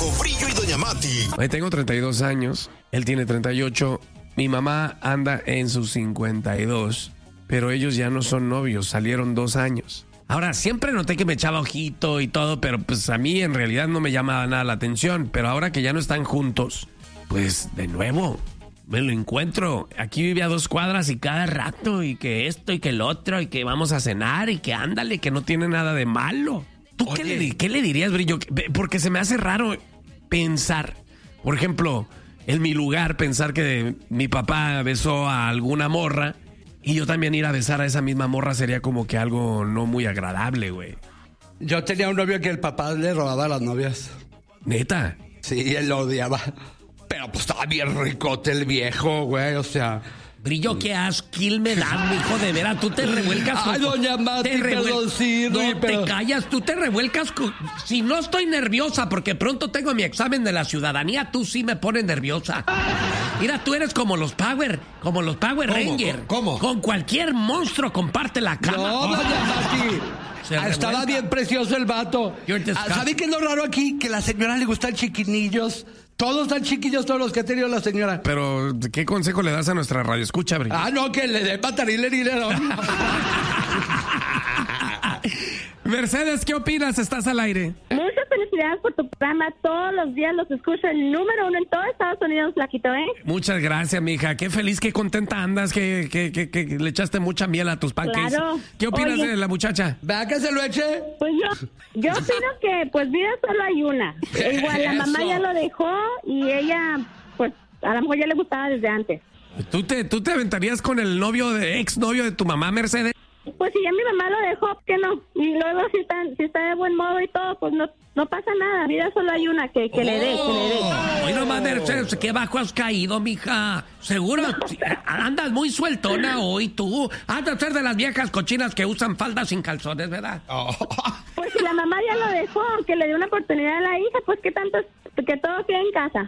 Flaco, Brillo y Doña Mati. Ahí tengo 32 años, él tiene 38, mi mamá anda en sus 52, pero ellos ya no son novios, salieron 2 años. Ahora, siempre noté que me echaba ojito y todo, pero pues a mí en realidad no me llamaba nada la atención. Pero ahora que ya no están juntos, pues de nuevo me lo encuentro. Aquí vive a 2 cuadras y cada rato, y que esto y que el otro, y que vamos a cenar, y que ándale, que no tiene nada de malo. ¿Tú qué le dirías, Brillo? Porque se me hace raro pensar, por ejemplo, en mi lugar, pensar que mi papá besó a alguna morra y yo también ir a besar a esa misma morra sería como que algo no muy agradable, güey. Yo tenía un novio que el papá le robaba a las novias. ¿Neta? Sí, él lo odiaba. Pero pues estaba bien ricote el viejo, güey, o sea... Brillo, qué asquil me das, mijo, de veras. Tú te revuelcas con... Ay, doña Mati, perdón, sí, no, pero... te callas, tú te revuelcas con... Si no estoy nerviosa, porque pronto tengo mi examen de la ciudadanía, tú sí me pones nerviosa. Mira, tú eres como los Power Rangers. ¿Cómo? Con cualquier monstruo comparte la cama. No, doña Mati. Estaba bien precioso el vato. ¿Sabe qué es lo raro aquí? Que a la señora le gustan chiquinillos. Todos están chiquillos, todos los que ha tenido la señora. Pero, ¿qué consejo le das a nuestra radioescucha, Brillo? No, que le dé patarile dinero. Mercedes, ¿qué opinas? Estás al aire. Muchas felicidades por tu programa. Todos los días los escucho, el número 1 en todo Estados Unidos, Flaquito, ¿eh? Muchas gracias, mija. Qué feliz, qué contenta andas, que le echaste mucha miel a tus pancakes. Claro. ¿Qué opinas de la muchacha? ¿Vea que se lo eche? Pues yo opino que, pues, vida solo hay una. Igual la mamá ya lo dejó y ella, pues, a lo mejor ya le gustaba desde antes. ¿Tú te aventarías con el ex novio de tu mamá, Mercedes? Pues si ya mi mamá lo dejó, ¿por qué no? Y luego si está de buen modo y todo, pues no pasa nada. Vida solo hay una, que le dé. Hoy nomás, Mercedes, qué bajo has caído, mija. Seguro, andas muy sueltona hoy tú. Has de ser de las viejas cochinas que usan faldas sin calzones, ¿verdad? Pues si la mamá ya lo dejó, que le dio una oportunidad a la hija, pues qué tanto es que todo quede en casa.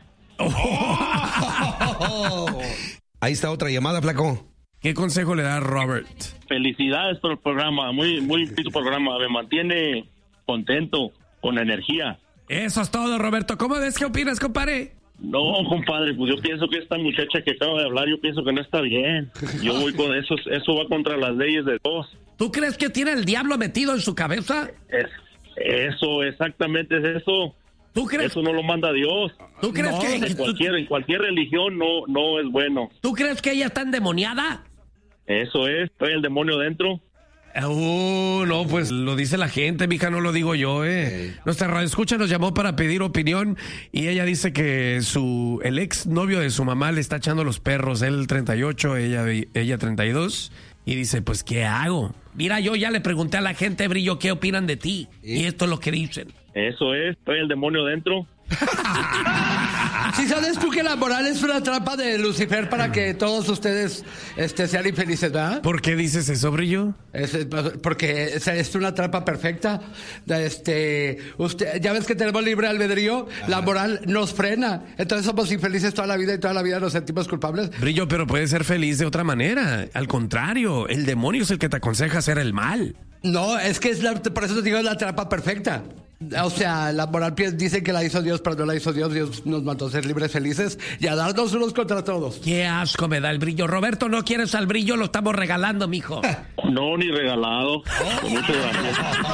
Ahí está otra llamada, Flaco. ¿Qué consejo le da Robert? Felicidades por el programa, muy tu programa, me mantiene contento, con energía. Eso es todo, Roberto. ¿Cómo ves? ¿Qué opinas, compadre? No, compadre, pues yo pienso que esta muchacha que acaba de hablar, yo pienso que no está bien. Yo voy con eso va contra las leyes de Dios. ¿Tú crees que tiene el diablo metido en su cabeza? Eso, exactamente es eso. ¿Tú crees? Eso no lo manda Dios. ¿Tú crees que en cualquier religión no es bueno? ¿Tú crees que ella está endemoniada? Eso es, trae el demonio dentro. No, pues lo dice la gente, mija, no lo digo yo, Nuestra radioescucha nos llamó para pedir opinión y ella dice que el ex novio de su mamá le está echando los perros, él 38, ella 32, y dice, pues, ¿qué hago? Mira, yo ya le pregunté a la gente, Brillo, ¿qué opinan de ti? Y esto es lo que dicen. Eso es, trae el demonio dentro. ¿Sí sabes tú que la moral es una trampa de Lucifer para que todos ustedes sean infelices, ¿verdad? ¿Por qué dices eso, Brillo? Porque es una trampa perfecta. Ya ves que tenemos libre albedrío. La moral nos frena. Entonces somos infelices toda la vida y toda la vida nos sentimos culpables. Brillo, pero puedes ser feliz de otra manera. Al contrario, el demonio es el que te aconseja hacer el mal. No, es que por eso te digo, es la trampa perfecta. O sea, la moral dice que la hizo Dios, pero no la hizo Dios. Dios nos mandó a ser libres, felices y a darnos unos contra todos. Qué asco me da el Brillo. Roberto, ¿no quieres al Brillo? Lo estamos regalando, mijo. No, ni regalado. Muchas gracias.